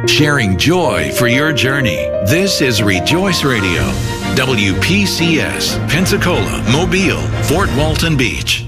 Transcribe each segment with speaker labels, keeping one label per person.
Speaker 1: Sharing joy for your journey. This is Rejoice Radio. WPCS, Pensacola, Mobile, Fort Walton Beach.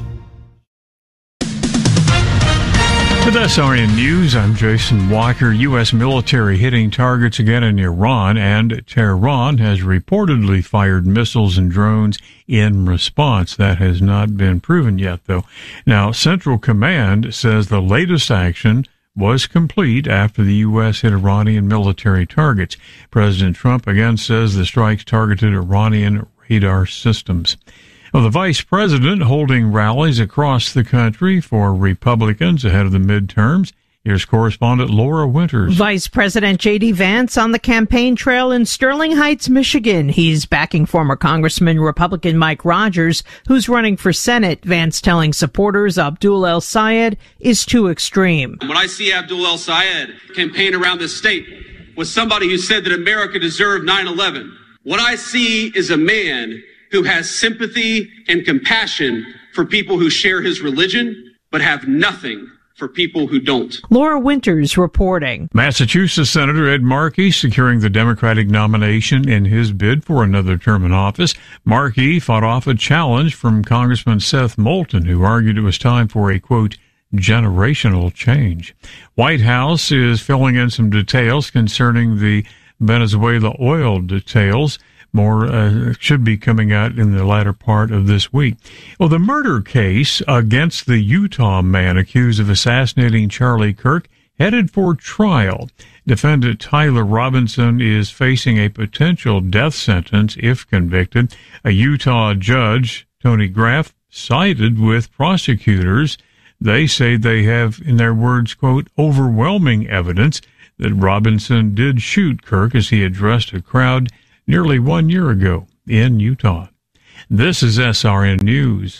Speaker 2: With SRN News, I'm Jason Walker. U.S. military hitting targets again in Iran, and Tehran has reportedly fired missiles and drones in response. That has not been proven yet, though. Now, Central Command says the latest action was complete after the U.S. hit Iranian military targets. President Trump again says the strikes targeted Iranian radar systems. Well, the vice president holding rallies across the country for Republicans ahead of the midterms. Here's correspondent Laura Winters.
Speaker 3: Vice President J.D. Vance on the campaign trail in Sterling Heights, Michigan. He's backing former Congressman Republican Mike Rogers, who's running for Senate. Vance telling supporters Abdul El Sayed is too extreme.
Speaker 4: When I see Abdul El Sayed campaign around this state with somebody who said that America deserved 9/11, what I see is a man who has sympathy and compassion for people who share his religion, but have nothing for people who don't.
Speaker 3: Laura Winters reporting.
Speaker 2: Massachusetts Senator Ed Markey securing the Democratic nomination in his bid for another term in office. Markey fought off a challenge from Congressman Seth Moulton, who argued it was time for a, quote, generational change. White House is filling in some details concerning the Venezuela oil details. More should be coming out in the latter part of this week. Well, the murder case against the Utah man accused of assassinating Charlie Kirk headed for trial. Defendant Tyler Robinson is facing a potential death sentence if convicted. A Utah judge, Tony Graff, sided with prosecutors. They say they have, in their words, quote, overwhelming evidence that Robinson did shoot Kirk as he addressed a crowd nearly 1 year ago in Utah. This is SRN News.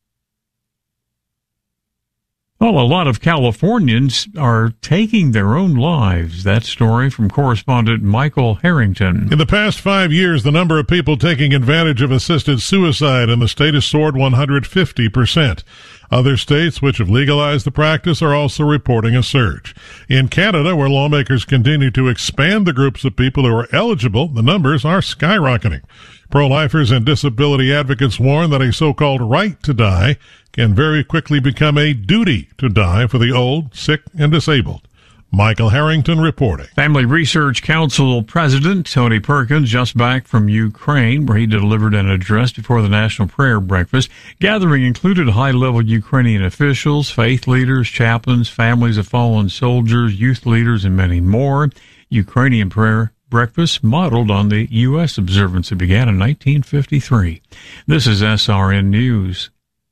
Speaker 2: Well, a lot of Californians are taking their own lives. That story from correspondent Michael Harrington.
Speaker 5: In the past 5 years, the number of people taking advantage of assisted suicide in the state has soared 150%. Other states which have legalized the practice are also reporting a surge. In Canada, where lawmakers continue to expand the groups of people who are eligible, the numbers are skyrocketing. Pro-lifers and disability advocates warn that a so-called right to die can very quickly become a duty to die for the old, sick, and disabled. Michael Harrington reporting.
Speaker 2: Family Research Council President Tony Perkins just back from Ukraine, where he delivered an address before the National Prayer Breakfast. Gathering included high-level Ukrainian officials, faith leaders, chaplains, families of fallen soldiers, youth leaders, and many more. Ukrainian prayer breakfast modeled on the U.S. observance that began in 1953. This is SRN News.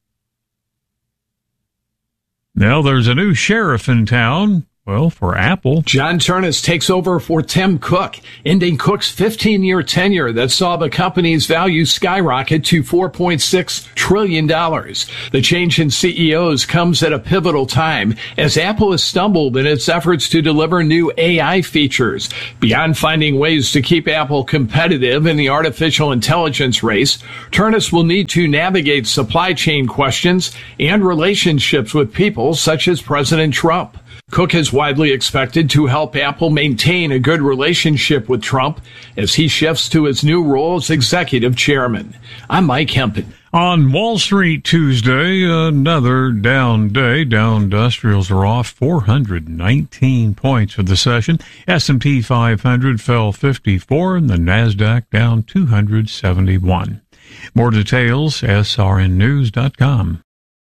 Speaker 2: Now there's a new sheriff in town. Well, for Apple.
Speaker 6: John Ternus takes over for Tim Cook, ending Cook's 15-year tenure that saw the company's value skyrocket to $4.6 trillion. The change in CEOs comes at a pivotal time as Apple has stumbled in its efforts to deliver new AI features. Beyond finding ways to keep Apple competitive in the artificial intelligence race, Ternus will need to navigate supply chain questions and relationships with people such as President Trump. Cook is widely expected to help Apple maintain a good relationship with Trump as he shifts to his new role as executive chairman. I'm Mike Hempen.
Speaker 2: On Wall Street Tuesday, another down day. Dow Industrials are off 419 points for the session. S&P 500 fell 54 and the NASDAQ down 271. More details, srnnews.com.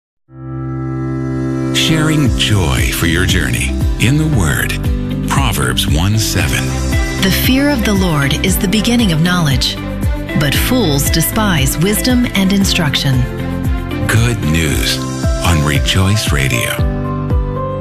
Speaker 1: Sharing joy for your journey in the Word. Proverbs 1:7.
Speaker 7: The fear of the Lord is the beginning of knowledge, but fools despise wisdom and instruction.
Speaker 1: Good news on Rejoice Radio.